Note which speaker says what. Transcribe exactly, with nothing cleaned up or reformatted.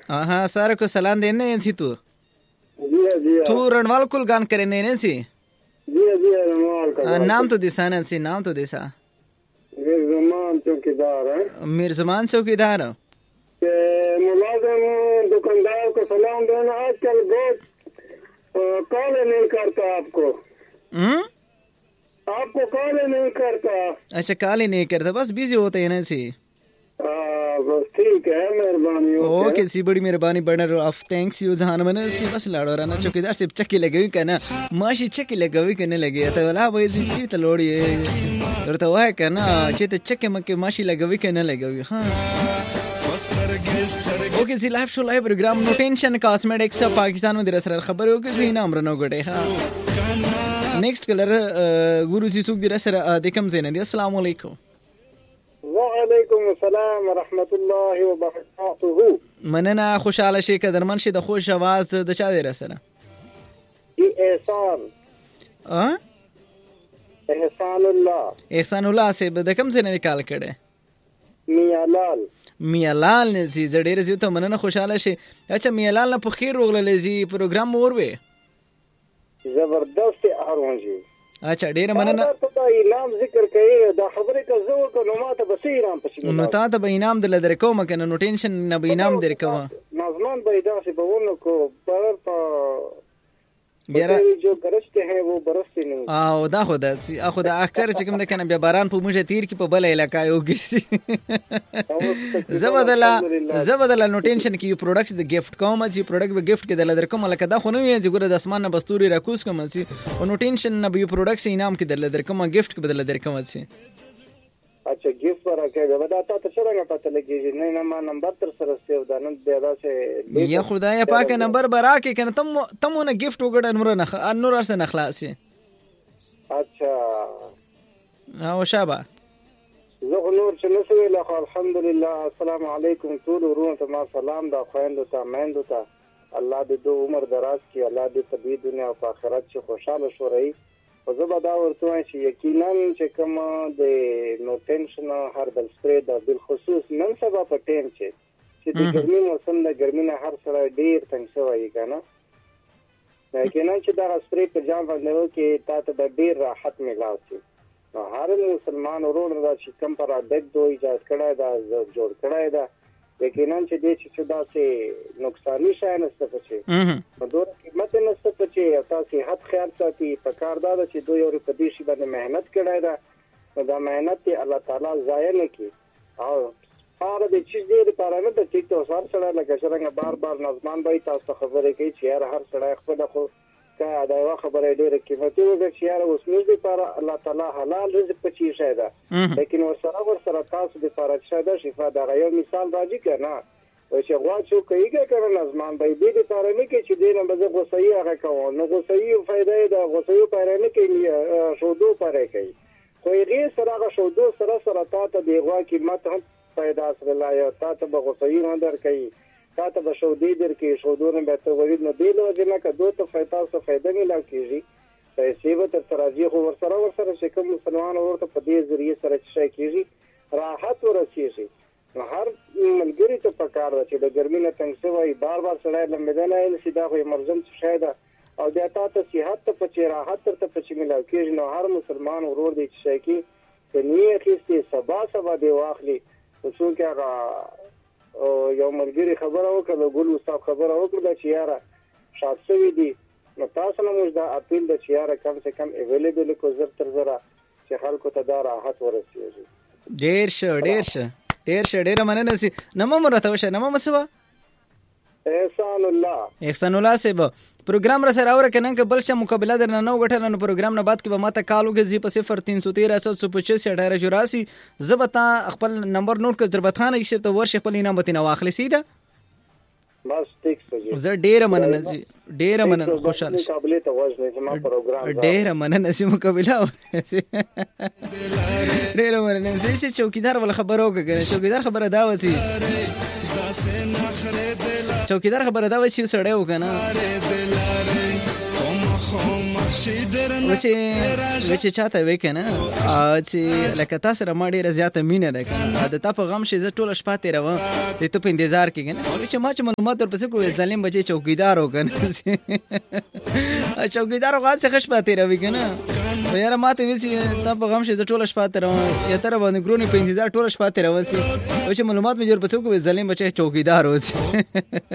Speaker 1: हाँ सारे को सलाम देने हैं सी तू
Speaker 2: जी जी
Speaker 1: तू रणवाल कुल गान करेंगे हैं सी
Speaker 2: जी जी रणवाल का
Speaker 1: नाम तो दिसा ना सी नाम तो दिसा
Speaker 2: मिर्ज़मान चौकीदार है
Speaker 1: मिर्ज़मान चौकीदार
Speaker 2: के मुलाजिम दुकानदार को सलाम देना आजकल बहुत कॉल नहीं करता आपको
Speaker 1: हम्म
Speaker 2: आपको कॉल नहीं करता
Speaker 1: अच्छा कॉल ही नहीं करता बस बिजी होते हैं ना सी
Speaker 2: बस ठीक है मेहरबानी
Speaker 1: ओके सी बड़ी मेहरबानी बर्नर ऑफ थैंक्स यू जहान मैंने सी बस लाड़ो रहा ना चौकीदार सिर्फ चक्की लगे हुई कहना माशी चक्की लगे हुई कहने लगे तो वाला भाई ची तो लोड़ी है और तो वह कहना ची तो चक्के मक्के माशी लगे हुई कहने लगे हुई हाँ ओके सी live show live programme no tension cosmetics Pakistan में दिरसर खबर हो कि नाम रनो गटे हाँ नेक्स्ट कलर गुरु जी सुख दिरसर देखम से नदी अस्सलाम वालेकुम
Speaker 2: वालेकुम अस्सलाम व रहमतुल्लाहि व बरकातहू
Speaker 1: मनना खुशहाल शे का दरमन शे द खुश आवाज द चा दिरसर
Speaker 2: जी एहसान
Speaker 1: आ
Speaker 2: एहसानुल्लाह
Speaker 1: एहसानुल्लाह से बदकम से निकाल कड़े
Speaker 2: मियां लाल
Speaker 1: मियां लाल ने जी जडेर जी तो मनना खुशहाल शे अच्छा मियां लाल ना पखीर रोगले जी प्रोग्राम और वे
Speaker 2: जबरदस्त आरों जी
Speaker 1: अच्छा डेर मनना
Speaker 2: तो इनाम जिक्र कई दा खबरे का जो को नो माता बस इनाम पछी
Speaker 1: नो ता त इनाम दल दर को मकन नो टेंशन न इनाम दर को
Speaker 2: नाजमान बैदा से बवनो को पर
Speaker 1: यार
Speaker 2: जो गरजते हैं वो बरसते नहीं
Speaker 1: आ दा खुदा सी आ खुदा अक्सर चकम द कन बारान पु मुझे तीर की पबल इलाका होगी जबदला जबदला नो टेंशन की प्रोडक्ट्स द गिफ्ट कॉम आज प्रोडक्ट ब गिफ्ट के दल दर को मलका दा खनो ये जगुर दसमान न बस्तूरी रकूस को मसी नो टेंशन न बी प्रोडक्ट्स इनाम के दल दर को म गिफ्ट के बदल दर को मसी
Speaker 2: अच्छा गिफ्ट पर के बताता तो चलेगा पता लगी जी नहीं ना नंबर तर सरस्ते उदाहरण बेदा से
Speaker 1: या खुदाया पाक नंबर बरा के कन तम तम न गिफ्ट वगड़ अनवर न अनवर से नखलास
Speaker 2: अच्छा
Speaker 1: हां शाबा
Speaker 2: ज़ोनूर चनसवे ला अल्हम्दुलिल्लाह अस्सलाम वालेकुम तूल रूह तमा सलाम दा खैन दो ता मैन दो ता अल्लाह दे दो उम्र दराज की अल्लाह दे तबी दुनिया और आखिरत से खुशहाल शो रही وزبا دا ورته چې یقینا چې کوم د نو ټینشن هر بل سپری دا بالخصوص نن سبا په ټیم چې چې د ګرمي موسم د ګرمي نه هر سره ډیر تنګ شوی کنه یقینا چې دا سپری په ځان باندې کې تاسو به ډیر راحت ملاو شي نو هر مسلمان ورور دا چې کوم پر اډک دوی ایجاد کړای دا جوړ کړای دا یقینا چې دې چې دا چې نقصانی شای نشته پچې په دور قیمت نشته پچې تاسو حد خیال ساتي په کار دا چې دوی اور په دې شی باندې مهنت کړای دا نو دا مهنت الله تعالی ضایع نه کی او هر دې چې دې لپاره نه د ټیک تو سره سره لکه څنګه بار بار نظمان به تاسو خبرې کوي چې هر سره خپل خو کا دا خبره ډیره قیمتي وګ چې یاره اوس موږ لپاره الله تعالی حلال رزق پچې شای دا لیکن ورسره ورسره تاسو لپاره شاده شفا دا یو مثال راځي کنه او چې غواړو کوي کنه نظمان به دې لپاره نه کې چې دې نه به غوسې هغه کوو نو غوسې فائدې دا غوسې پاره نه کوي شودو پاره کوي خو یې سره شودو سره سره تاسو دی غوا قیمت هم پیدا سره لا یو تاسو به غوسې هم در کوي تاسو به شودي در کې شودونه به ته ورید نو دی له جنا کا دوه ته فائدہ څه فائدہ ملا کیږي پیسې به تر تراجی خو ورسره ورسره چې کوم مسلمان ورته په دې ذریعہ سره چې کیږي راحت ورسیږي نو هر ملګری ته پکار چې د ګرمۍ نه تنګ شوی بار بار سړی لمدنه نه شي دا خو ایمرجنسي شاید او د تاسو صحت ته په راحت تر ته په ملا کیږي نو هر مسلمان ورور دی چې کی په نیه کې سبا سبا دی واخلي څو کې هغه او یو ملګری خبره وکړه ګل وستاب خبره وکړه چې یاره شاسوي دي نو تاسو نه موږ دا اپیل د چې یاره کم سے کم اویلیبل کو زر تر زرا چې خلکو ته دا راحت ورسیږي
Speaker 1: ډیر شه ډیر شه ډیر شه ډیر مننه سي نمو مرته وشه نمو مسوا
Speaker 2: احسان الله
Speaker 1: احسان الله سے प्रोग्राम र सर और कनन के बलचा मुकाबला दर नौ गठन न प्रोग्राम न बात के माता कालू के जी पे صفر तीन सौ तेरह सात सौ पचासी अठारह चौरासी जबता خپل नंबर नोट कर دربتان ایسه ته ورش خپل انعام بتنه واخلې سیده
Speaker 2: بس ټیک سجی
Speaker 1: زه ډیر مننه جی ډیر مننه خوشاله
Speaker 2: مقابله ته وژنه زما پروګرام
Speaker 1: ډیر مننه سي مقابله ډیر مننه سي چوکیدار ول خبرو کوي چوکیدار خبره دا وسی چوکیدار خبره دا وسی سړیو کنه وچې وچې چاته وې کنه چې لکه تاسو را ما ډیره زیاته مینه ده کنه د تا په غم شي زه ټوله شپه تیروم د ته په انتظار کې کنه چې ما چې معلومات ورپسې کوې ظالم بچی چوکیدار و کنه چوکیدار غواړي ښه شپه تیروي کنه یاره ما ته ویسي تا په غم شي زه ټوله شپه تیروم یا تر باندې ګرونې په انتظار ټوله شپه تیروم چې معلومات مې ورپسې کوې ظالم بچی چوکیدار و